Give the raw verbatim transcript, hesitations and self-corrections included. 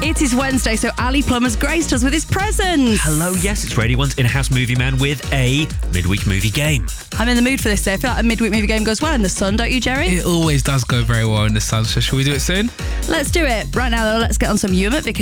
It is Wednesday, so Ali Plummer's graced us with his presents. Hello, yes, it's Radio one's in-house movie man with a midweek movie game. I'm in the mood for this day. I feel like a midweek movie game goes well in the sun, don't you, Jerry? It always does go very well in the sun, so shall we do it soon? Let's do it. Right now, though, let's get on some Ewan McVicker.